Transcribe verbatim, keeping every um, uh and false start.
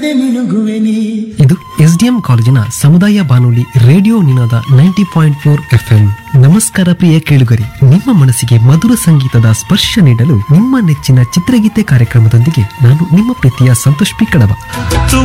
ಇದು ಎಸ್ಡಿಎಂ ಕಾಲೇಜಿನ ಸಮುದಾಯ ಬಾನುಲಿ ರೇಡಿಯೋ ನಿನಾದ ನೈಂಟಿ ಪಾಯಿಂಟ್ ಫೋರ್ ಎಫ್ಎಂ. ನಮಸ್ಕಾರ ಪ್ರಿಯ ಕೇಳುಗರಿ, ನಿಮ್ಮ ಮನಸ್ಸಿಗೆ ಮಧುರ ಸಂಗೀತದ ಸ್ಪರ್ಶ ನೀಡಲು ನಿಮ್ಮ ನೆಚ್ಚಿನ ಚಿತ್ರಗೀತೆ ಕಾರ್ಯಕ್ರಮದೊಂದಿಗೆ ನಾನು ನಿಮ್ಮ ಪ್ರೀತಿಯ ಸಂತೋಷ್ ಪಿ ಕಡವ.